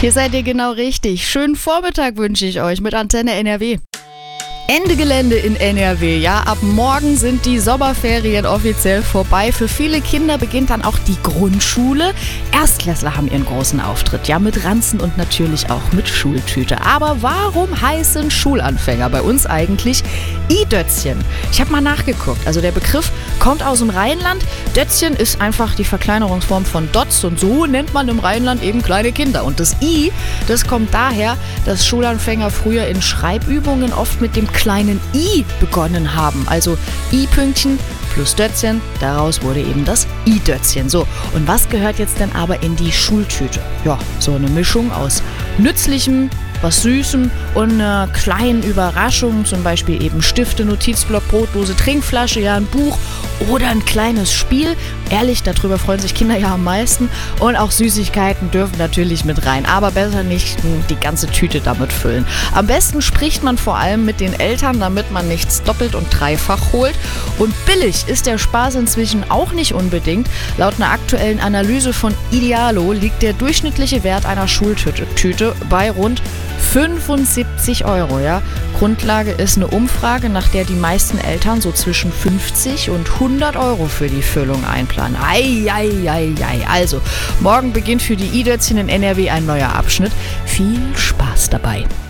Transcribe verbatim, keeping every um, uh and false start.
Hier seid ihr genau richtig. Schönen Vormittag wünsche ich euch mit Antenne N R W. Ende Gelände in N R W, ja. Ab morgen sind die Sommerferien offiziell vorbei. Für viele Kinder beginnt dann auch die Grundschule. Erstklässler haben ihren großen Auftritt, ja, mit Ranzen und natürlich auch mit Schultüte. Aber warum heißen Schulanfänger bei uns eigentlich I-Dötzchen? Ich habe mal nachgeguckt. Also der Begriff kommt aus dem Rheinland. Dötzchen ist einfach die Verkleinerungsform von Dotz und so nennt man im Rheinland eben kleine Kinder. Und das I, das kommt daher, dass Schulanfänger früher in Schreibübungen oft mit dem kleinen I begonnen haben. Also I-Pünktchen plus Dötzchen, daraus wurde eben das I-Dötzchen. So, und was gehört jetzt denn aber in die Schultüte? Ja, so eine Mischung aus Nützlichem, was Süßem und einer kleinen Überraschung, zum Beispiel eben Stifte, Notizblock, Brotdose, Trinkflasche, ja, ein Buch oder ein kleines Spiel. Ehrlich, darüber freuen sich Kinder ja am meisten. Und auch Süßigkeiten dürfen natürlich mit rein, aber besser nicht die ganze Tüte damit füllen. Am besten spricht man vor allem mit den Eltern, damit man nichts doppelt und dreifach holt. Und billig ist der Spaß inzwischen auch nicht unbedingt. Laut einer aktuellen Analyse von Idealo liegt der durchschnittliche Wert einer Schultüte Tüte bei rund fünfundsiebzig Euro, ja. Grundlage ist eine Umfrage, nach der die meisten Eltern so zwischen fünfzig und hundert Euro für die Füllung einplanen. Ei, ei, ei, ei. Also, morgen beginnt für die I-Dötzchen in N R W ein neuer Abschnitt. Viel Spaß dabei.